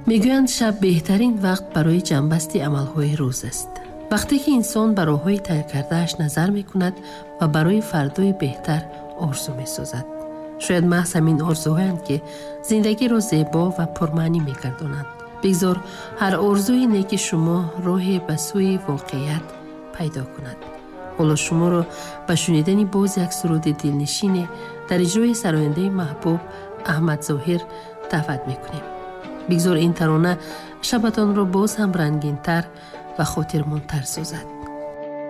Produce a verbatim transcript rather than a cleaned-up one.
میگویند شب بهترین وقت برای جنبستی عملهای روز است. وقتی که انسان بر راههای طی کرده‌اش نظر میکند و برای فردای بهتر آرزو میسازد. شاید محض همین آرزوهایند که زندگی را زیبا و پرمعنی میگردانند. بگذار هر آرزوی نیک شما راه به سوی واقعیت پیدا کند. حالا شما را به شنیدن باز یک سرود دلنشین در اجرای سراینده محبوب احمد ظاهر دعوت میکنیم. بگذار این ترانه شبتان را باز هم رنگین تر و خاطرماندتر سازد.